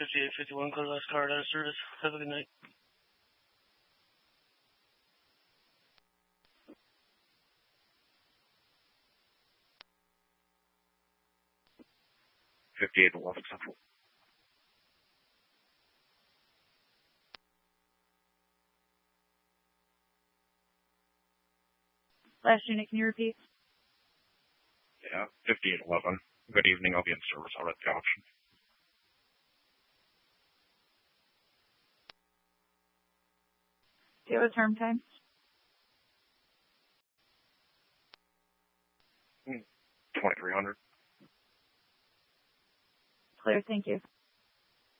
5851, code last card out of service. Have a good night. Central. Last unit, can you repeat? Yeah, 5811. Good evening, I'll be in service. I'll read the option. Do you have a term time? 2300. Clear, thank you.